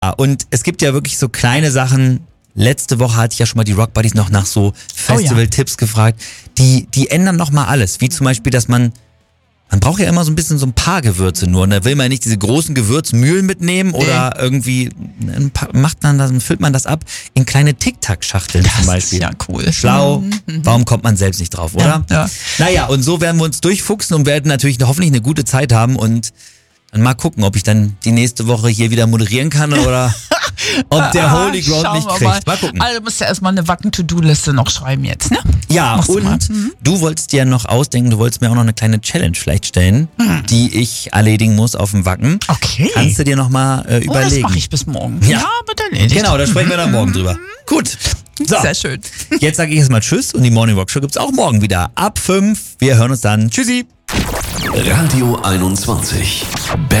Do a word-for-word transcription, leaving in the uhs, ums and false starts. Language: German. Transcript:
Und es gibt ja wirklich so kleine Sachen. Letzte Woche hatte ich ja schon mal die Rock Buddies noch nach so Festival-Tipps gefragt. Die, die ändern nochmal alles. Wie zum Beispiel, dass man, man braucht ja immer so ein bisschen so ein paar Gewürze nur. Und da will man ja nicht diese großen Gewürzmühlen mitnehmen oder nee. irgendwie macht man das, füllt man das ab in kleine Tic-Tac-Schachteln zum Beispiel. Das ist ja cool. Schlau. Mhm. Warum kommt man selbst nicht drauf, oder? Ja, ja. Naja, und so werden wir uns durchfuchsen und werden natürlich hoffentlich eine gute Zeit haben und dann mal gucken, ob ich dann die nächste Woche hier wieder moderieren kann oder ob der Holy Ground nicht kriegt. Mal, mal gucken. Also du musst ja erstmal eine Wacken-To-Do-Liste noch schreiben jetzt, ne? Ja, Machst und du, mhm. du wolltest dir noch ausdenken, du wolltest mir auch noch eine kleine Challenge vielleicht stellen, mhm. die ich erledigen muss auf dem Wacken. Okay. Kannst du dir nochmal äh, überlegen. Oh, das mache ich bis morgen. Ja, ja aber dann erledigt. Genau, da sprechen wir dann morgen drüber. Gut. So. Sehr schön. Jetzt sage ich erstmal Tschüss und die Morning Rock Show gibt's auch morgen wieder ab fünf. Wir hören uns dann. Tschüssi. Radio einundzwanzig.